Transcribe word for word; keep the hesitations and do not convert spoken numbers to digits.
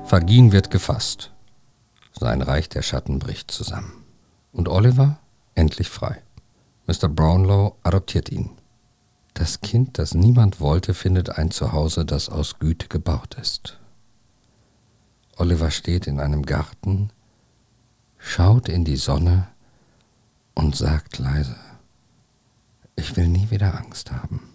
Fagin wird gefasst. Sein Reich der Schatten bricht zusammen. Und Oliver endlich frei. Mister Brownlow adoptiert ihn. Das Kind, das niemand wollte, findet ein Zuhause, das aus Güte gebaut ist. Oliver steht in einem Garten, schaut in die Sonne und sagt leise: Ich will nie wieder Angst haben.